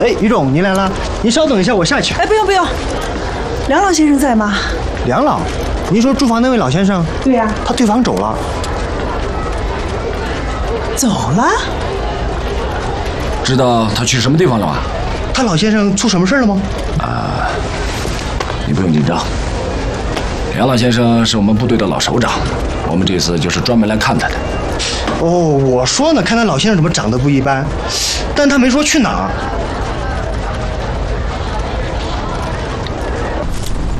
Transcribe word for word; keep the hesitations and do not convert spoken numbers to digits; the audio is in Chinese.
哎，于总，您来了，您稍等一下，我下去。 哎，不用不用，梁老先生在吗？ 梁老，您说住房那位老先生？ 对呀、啊， 他退房走了。 走了？ 知道他去什么地方了吗？ 他老先生出什么事了吗？ 啊，你不用紧张。梁老先生是我们部队的老首长，我们这次就是专门来看他的。 哦，我说呢，看他老先生怎么长得不一般，但他没说去哪儿。